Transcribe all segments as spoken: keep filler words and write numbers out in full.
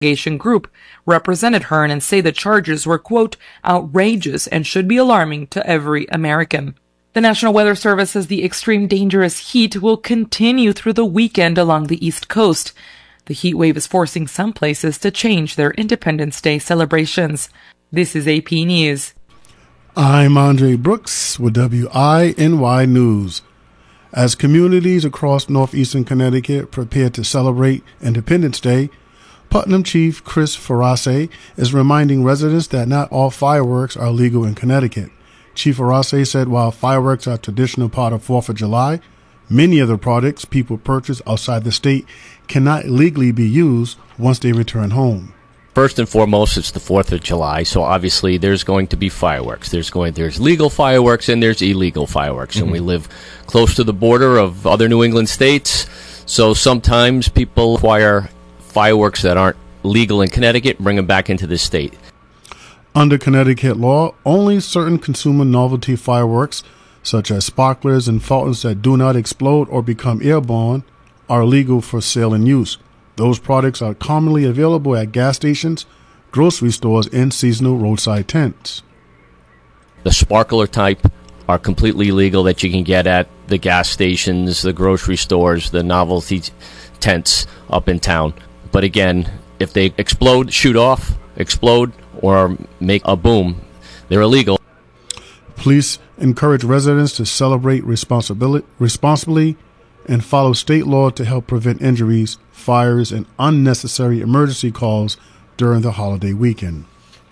investigation group represented Hearn and say the charges were, quote, outrageous and should be alarming to every American. The National Weather Service says the extreme dangerous heat will continue through the weekend along the East Coast. The heat wave is forcing some places to change their Independence Day celebrations. This is A P News. I'm Andre Brooks with W I N Y News. As communities across northeastern Connecticut prepare to celebrate Independence Day, Putnam Chief Chris Farace is reminding residents that not all fireworks are legal in Connecticut. Chief Farace said while fireworks are a traditional part of fourth of July, many of the products people purchase outside the state cannot legally be used once they return home. First and foremost, it's the fourth of July, so obviously there's going to be fireworks. There's going there's legal fireworks and there's illegal fireworks, mm-hmm. and we live close to the border of other New England states, so sometimes people acquire fireworks that aren't legal in Connecticut and bring them back into the state. Under Connecticut law, only certain consumer novelty fireworks, such as sparklers and fountains that do not explode or become airborne, are legal for sale and use. Those products are commonly available at gas stations, grocery stores, and seasonal roadside tents. The sparkler type are completely legal that you can get at the gas stations, the grocery stores, the novelty tents up in town. But again, if they explode, shoot off, explode, or make a boom, they're illegal. Police encourage residents to celebrate responsibili- responsibly and follow state law to help prevent injuries, fires, and unnecessary emergency calls during the holiday weekend.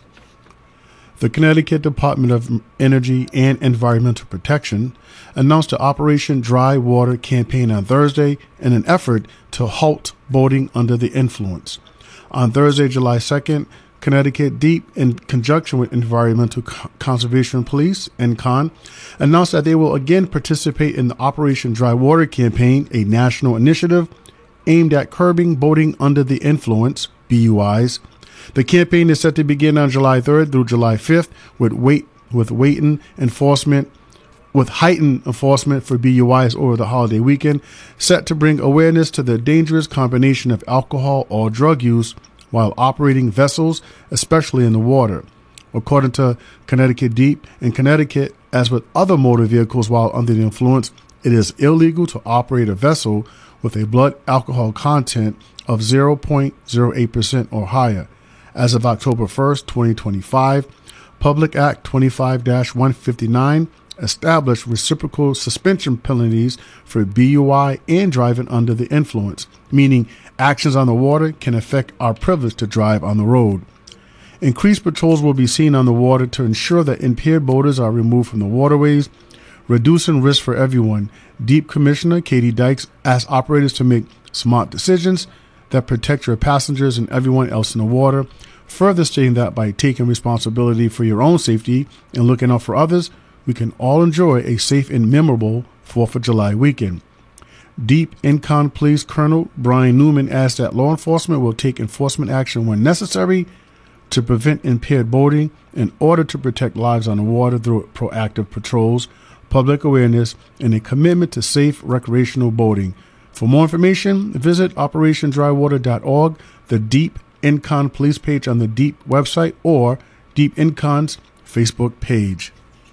The Connecticut Department of Energy and Environmental Protection announced the Operation Dry Water campaign on Thursday in an effort to halt boating under the influence. On Thursday, July second, Connecticut Deep, in conjunction with Environmental Conservation Police, N C O N, announced that they will again participate in the Operation Dry Water campaign, a national initiative aimed at curbing boating under the influence, B U Is. The campaign is set to begin on July third through July fifth with weight with weightened enforcement with heightened enforcement for B U Is over the holiday weekend, set to bring awareness to the dangerous combination of alcohol or drug use while operating vessels, especially in the water. According to Connecticut Deep, in Connecticut, as with other motor vehicles while under the influence, it is illegal to operate a vessel with a blood alcohol content of zero point zero eight percent or higher. As of October first, twenty twenty-five, Public Act twenty-five dash one fifty-nine established reciprocal suspension penalties for B U I and driving under the influence, meaning actions on the water can affect our privilege to drive on the road. Increased patrols will be seen on the water to ensure that impaired boaters are removed from the waterways, reducing risk for everyone. Deep Commissioner Katie Dykes asked operators to make smart decisions that protect your passengers and everyone else in the water, further stating that by taking responsibility for your own safety and looking out for others, we can all enjoy a safe and memorable fourth of July weekend. Deep N C O N Police Colonel Brian Newman asked that law enforcement will take enforcement action when necessary to prevent impaired boating in order to protect lives on the water through proactive patrols, public awareness, and a commitment to safe recreational boating. For more information, visit operation dry water dot org, the Deep N C O N Police page on the Deep website, or Deep N C O N's Facebook page.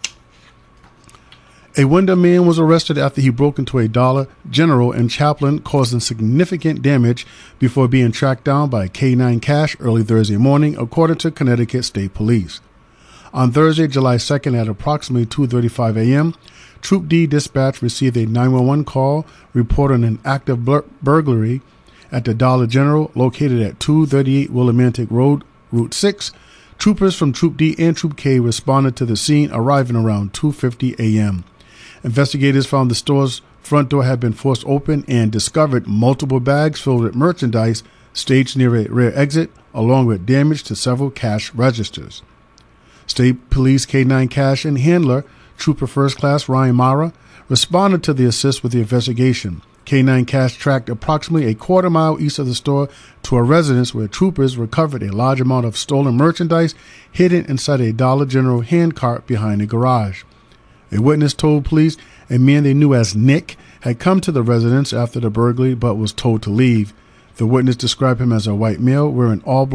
A Wyndham man was arrested after he broke into a Dollar General in Chaplin, causing significant damage before being tracked down by K nine Cash early Thursday morning, according to Connecticut State Police. On Thursday, July second at approximately two thirty-five a.m., Troop D dispatch received a nine one one call reporting an active bur- burglary at the Dollar General located at two thirty-eight Willimantic Road, Route six. Troopers from Troop D and Troop K responded to the scene, arriving around two fifty a.m. Investigators found the store's front door had been forced open and discovered multiple bags filled with merchandise staged near a rear exit, along with damage to several cash registers. State Police K nine Cash and handler, Trooper First Class Ryan Mara, responded to the assist with the investigation. K nine Cash tracked approximately a quarter mile east of the store to a residence where troopers recovered a large amount of stolen merchandise hidden inside a Dollar General hand cart behind a garage. A witness told police a man they knew as Nick had come to the residence after the burglary but was told to leave. The witness described him as a white male wearing all